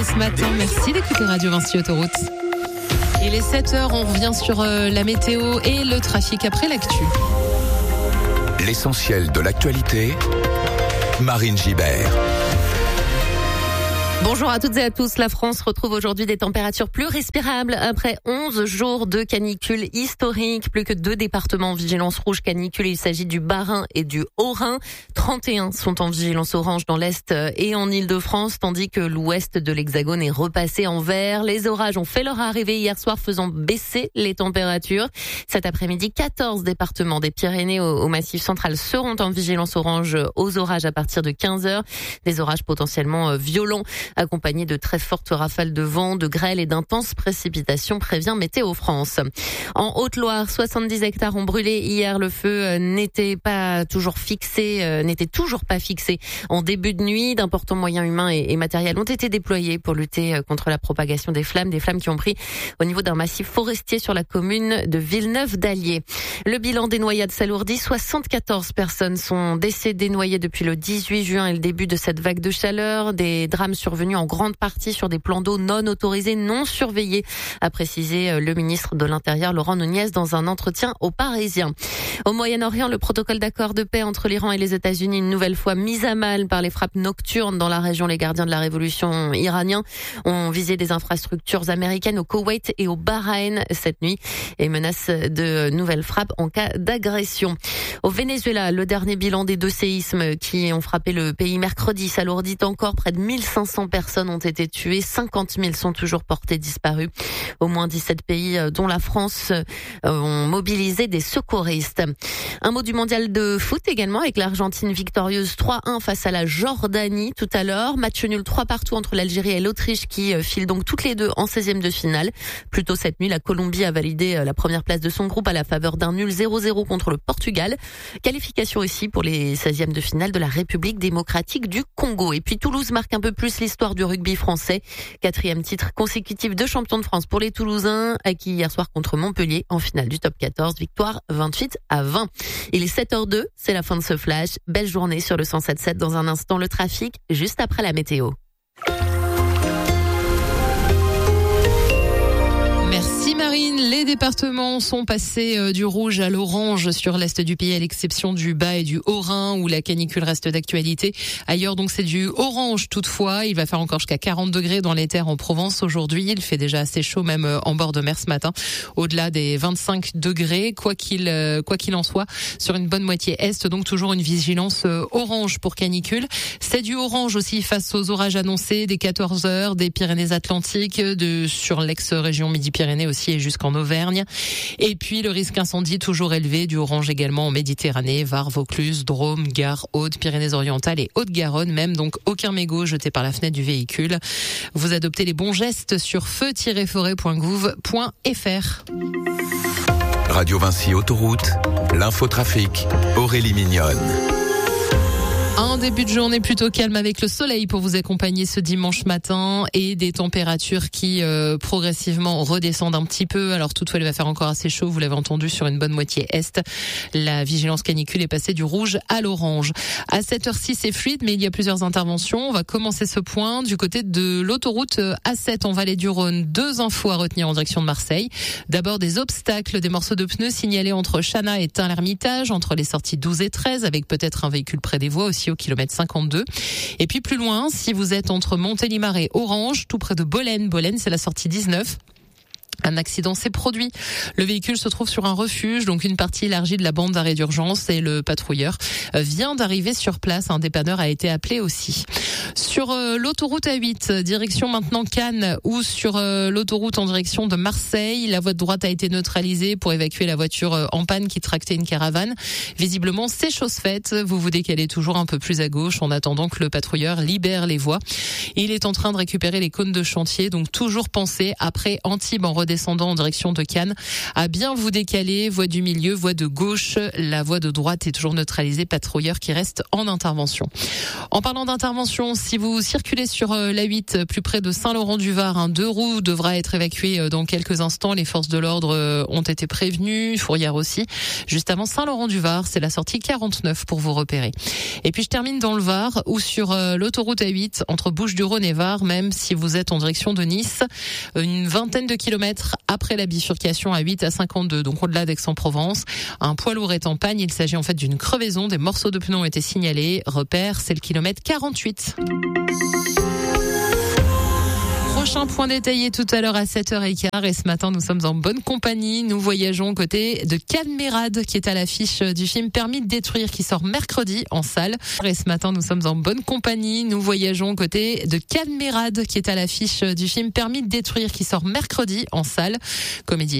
ce matin. Merci d'écouter Radio Vinci Autoroute. Il est 7h, on revient sur la météo et le trafic après l'actu. L'essentiel de l'actualité, Marine Gibert. Bonjour à toutes et à tous. La France retrouve aujourd'hui des températures plus respirables après 11 jours de canicule historique. Plus que 2 départements en vigilance rouge canicule. Il s'agit du Bas-Rhin et du Haut-Rhin. 31 sont en vigilance orange dans l'Est et en Île-de-France, tandis que l'Ouest de l'Hexagone est repassé en vert. Les orages ont fait leur arrivée hier soir, faisant baisser les températures. Cet après-midi, 14 départements des Pyrénées au Massif central seront en vigilance orange aux orages à partir de 15h. Des orages potentiellement violents, accompagné de très fortes rafales de vent, de grêle et d'intenses précipitations, prévient Météo France. En Haute-Loire, 70 hectares ont brûlé hier. Le feu n'était toujours pas fixé en début de nuit. D'importants moyens humains et matériels ont été déployés pour lutter contre la propagation des flammes qui ont pris au niveau d'un massif forestier sur la commune de Villeneuve-d'Allier. Le bilan des noyades s'alourdit. 74 personnes sont décédées noyées depuis le 18 juin et le début de cette vague de chaleur. Des drames survenus en grande partie sur des plans d'eau non autorisés, non surveillés, a précisé le ministre de l'Intérieur Laurent Nunez dans un entretien aux Parisiens. Au Moyen-Orient, le protocole d'accord de paix entre l'Iran et les États-Unis, une nouvelle fois mis à mal par les frappes nocturnes dans la région. Les gardiens de la révolution iraniens ont visé des infrastructures américaines au Koweït et au Bahreïn cette nuit et menacent de nouvelles frappes en cas d'agression. Au Venezuela, le dernier bilan des 2 séismes qui ont frappé le pays mercredi s'alourdit encore. Près de 1500 personnes ont été tuées, 50 000 sont toujours portées disparues. Au moins 17 pays, dont la France, ont mobilisé des secouristes. Un mot du mondial de foot également, avec l'Argentine victorieuse 3-1 face à la Jordanie tout à l'heure. Match nul 3-3 entre l'Algérie et l'Autriche qui filent donc toutes les deux en 16e de finale. Plus tôt cette nuit, la Colombie a validé la première place de son groupe à la faveur d'un nul 0-0 contre le Portugal. Qualification aussi pour les 16e de finale de la République démocratique du Congo. Et puis Toulouse marque un peu plus l'histoire du rugby français. 4e titre consécutif de champion de France pour les Toulousains, acquis hier soir contre Montpellier en finale du top 14. Victoire 28-20. Il est 7h02, c'est la fin de ce flash. Belle journée sur le 107.7. Dans un instant, le trafic, juste après la météo. Merci Marine. Les départements sont passés du rouge à l'orange sur l'est du pays, à l'exception du Bas et du Haut-Rhin où la canicule reste d'actualité. Ailleurs donc c'est du orange toutefois. Il va faire encore jusqu'à 40 degrés dans les terres en Provence aujourd'hui. Il fait déjà assez chaud même en bord de mer ce matin. Au-delà des 25 degrés, quoi qu'il en soit, sur une bonne moitié est, donc toujours une vigilance orange pour canicule. C'est du orange aussi face aux orages annoncés des 14 heures des Pyrénées-Atlantiques, sur l'ex-région Midi-Pyrénées aussi et jusqu'en Auvergne. Et puis le risque incendie toujours élevé, du orange également en Méditerranée, Var, Vaucluse, Drôme, Gard, Aude, Pyrénées-Orientales et Haute-Garonne même, donc aucun mégot jeté par la fenêtre du véhicule. Vous adoptez les bons gestes sur feu-forêt.gouv.fr. Radio Vinci Autoroute, l'infotrafic, Aurélie Mignonne. Un début de journée plutôt calme avec le soleil pour vous accompagner ce dimanche matin et des températures qui progressivement redescendent un petit peu. Alors toutefois, il va faire encore assez chaud, vous l'avez entendu, sur une bonne moitié est. La vigilance canicule est passée du rouge à l'orange. À 7h06, c'est fluide, mais il y a plusieurs interventions. On va commencer ce point du côté de l'autoroute A7 en vallée du Rhône. 2 infos à retenir en direction de Marseille. D'abord, des obstacles, des morceaux de pneus signalés entre Chana et Tain-l'Hermitage, entre les sorties 12 et 13, avec peut-être un véhicule près des voies aussi au kilomètre 52. Et puis plus loin, si vous êtes entre Montélimar et Orange, tout près de Bolène, c'est la sortie 19. Un accident s'est produit. Le véhicule se trouve sur un refuge, donc une partie élargie de la bande d'arrêt d'urgence, et le patrouilleur vient d'arriver sur place. Un dépanneur a été appelé aussi. Sur l'autoroute A8, direction maintenant Cannes, ou sur l'autoroute en direction de Marseille, la voie de droite a été neutralisée pour évacuer la voiture en panne qui tractait une caravane. Visiblement, c'est chose faite. Vous vous décalez toujours un peu plus à gauche en attendant que le patrouilleur libère les voies. Il est en train de récupérer les cônes de chantier, donc toujours pensez après Antibes en redescendant descendant en direction de Cannes. À bien vous décaler, voie du milieu, voie de gauche. La voie de droite est toujours neutralisée. Patrouilleurs qui restent en intervention. En parlant d'intervention, si vous circulez sur l'A8 plus près de Saint-Laurent-du-Var, un 2 roues devra être évacué dans quelques instants. Les forces de l'ordre ont été prévenues, Fourrière aussi. Juste avant Saint-Laurent-du-Var, c'est la sortie 49 pour vous repérer. Et puis je termine dans le Var ou sur l'autoroute A8 entre Bouches-du-Rhône et Var, même si vous êtes en direction de Nice, une vingtaine de kilomètres après la bifurcation A8 à 52, donc au-delà d'Aix-en-Provence. Un poids lourd est en panne, il s'agit en fait d'une crevaison, des morceaux de pneus ont été signalés. Repère, c'est le kilomètre 48. Prochain point détaillé tout à l'heure à 7h15 et ce matin nous sommes en bonne compagnie. Nous voyageons aux côtés de Cadmerade qui est à l'affiche du film Permis de détruire qui sort mercredi en salle. Et ce matin nous sommes en bonne compagnie. Nous voyageons aux côtés de Cadmerade qui est à l'affiche du film Permis de détruire qui sort mercredi en salle. Comédie